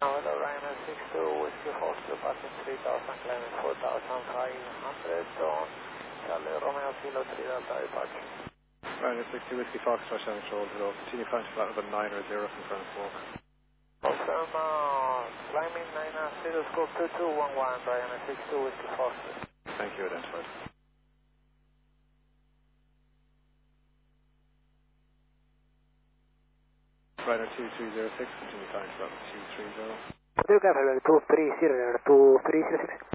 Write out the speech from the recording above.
Hello, Ryanair 62, Whiskey Foster, passing 3000, climbing 4500 on Charlie Romeo Kilo 3 Delta departure. Ryanair 60, Whiskey Foxtrot, Shannon Shoal, hello. Continue climb to flat level 9 or 0, confirm smoke. Awesome, climbing 90, scope 2211, Ryanair 62, Whiskey Foster. Thank you, identified. Ryanair 2306, continue climb to flat level 230. 230, 230, 230.